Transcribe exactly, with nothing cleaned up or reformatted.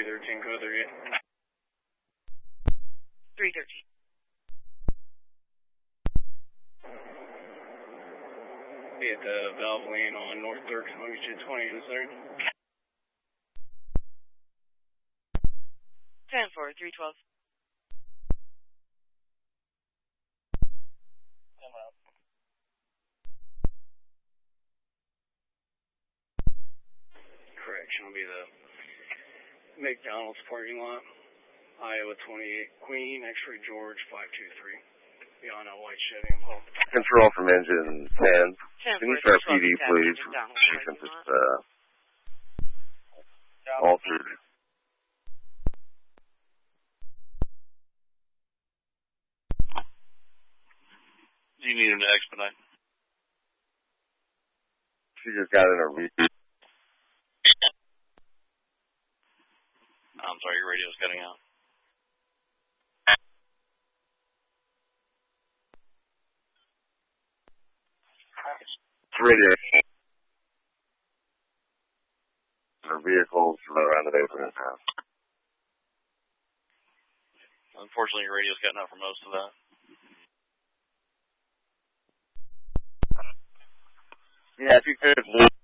three thirteen, code thirty-eight. three thirteen. Be at the Valve Lane on North Dirk, longitude twenty in a second. ten four, three twelve. Correction will be the McDonald's parking lot, Iowa twenty-eight, Queen, X-ray George, five two three. Beyond a white Chevy involved. Control from engine ten. Can you start P D, please? Since it's uh, altered. Do you need him to expedite? She just got in her read. I'm sorry, your radio's cutting out. Radio. Her vehicles around the neighborhood now. Unfortunately, your radio's cutting out for most of that. Yeah, if you could.